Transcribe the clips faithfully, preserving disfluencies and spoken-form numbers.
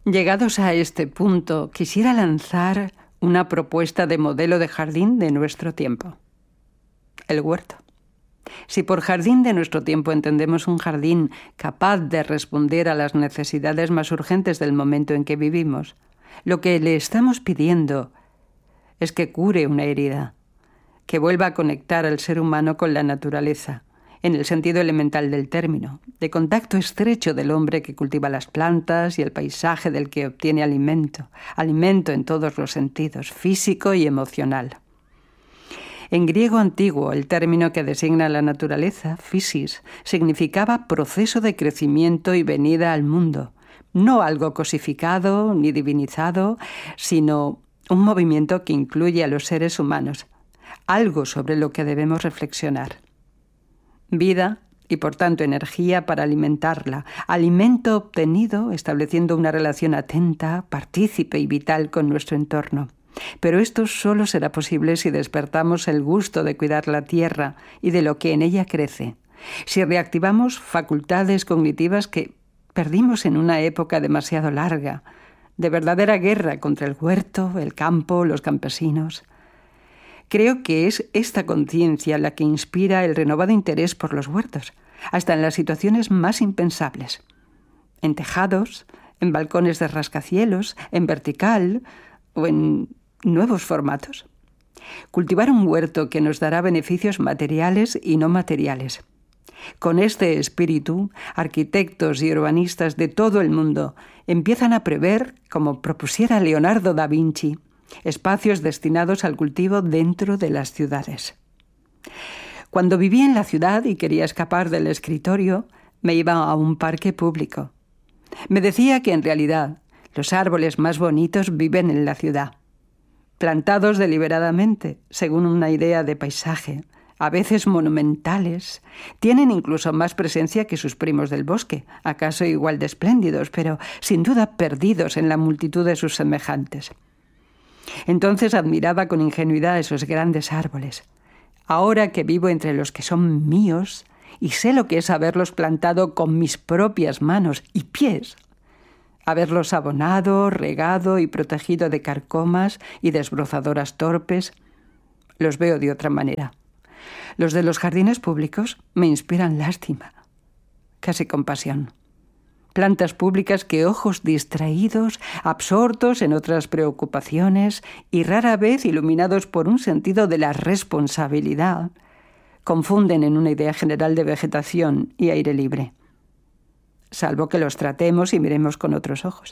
Llegados a este punto, quisiera lanzar una propuesta de modelo de jardín de nuestro tiempo. El huerto. Si por jardín de nuestro tiempo entendemos un jardín capaz de responder a las necesidades más urgentes del momento en que vivimos, lo que le estamos pidiendo es que cure una herida, que vuelva a conectar al ser humano con la naturaleza, en el sentido elemental del término, de contacto estrecho del hombre que cultiva las plantas y el paisaje del que obtiene alimento, alimento en todos los sentidos, físico y emocional. En griego antiguo, el término que designa la naturaleza, physis, significaba proceso de crecimiento y venida al mundo, no algo cosificado ni divinizado, sino un movimiento que incluye a los seres humanos, algo sobre lo que debemos reflexionar. Vida y, por tanto, energía para alimentarla, alimento obtenido estableciendo una relación atenta, partícipe y vital con nuestro entorno. Pero esto solo será posible si despertamos el gusto de cuidar la tierra y de lo que en ella crece, si reactivamos facultades cognitivas que perdimos en una época demasiado larga, de verdadera guerra contra el huerto, el campo, los campesinos. Creo que es esta conciencia la que inspira el renovado interés por los huertos, hasta en las situaciones más impensables. En tejados, en balcones de rascacielos, en vertical o en nuevos formatos. Cultivar un huerto que nos dará beneficios materiales y no materiales. Con este espíritu, arquitectos y urbanistas de todo el mundo empiezan a prever, como propusiera Leonardo da Vinci, espacios destinados al cultivo dentro de las ciudades. Cuando vivía en la ciudad y quería escapar del escritorio, me iba a un parque público. Me decía que en realidad los árboles más bonitos viven en la ciudad, plantados deliberadamente, según una idea de paisaje, a veces monumentales, tienen incluso más presencia que sus primos del bosque, acaso igual de espléndidos, pero sin duda perdidos en la multitud de sus semejantes. Entonces admiraba con ingenuidad esos grandes árboles. Ahora que vivo entre los que son míos y sé lo que es haberlos plantado con mis propias manos y pies, haberlos abonado, regado y protegido de carcomas y desbrozadoras torpes, los veo de otra manera. Los de los jardines públicos me inspiran lástima, casi compasión. Plantas públicas que ojos distraídos, absortos en otras preocupaciones y rara vez iluminados por un sentido de la responsabilidad, confunden en una idea general de vegetación y aire libre. Salvo que los tratemos y miremos con otros ojos.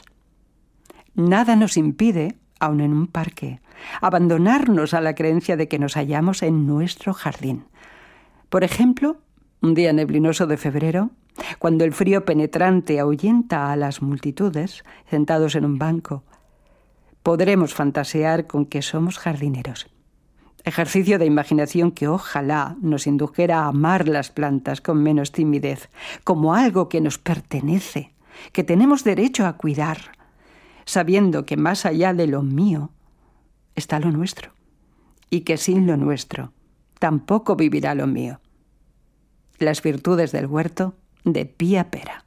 Nada nos impide, aun en un parque, abandonarnos a la creencia de que nos hallamos en nuestro jardín. Por ejemplo, un día neblinoso de febrero, cuando el frío penetrante ahuyenta a las multitudes, sentados en un banco, podremos fantasear con que somos jardineros. Ejercicio de imaginación que ojalá nos indujera a amar las plantas con menos timidez, como algo que nos pertenece, que tenemos derecho a cuidar, sabiendo que más allá de lo mío está lo nuestro, y que sin lo nuestro tampoco vivirá lo mío. Las virtudes del huerto de Pía Pera.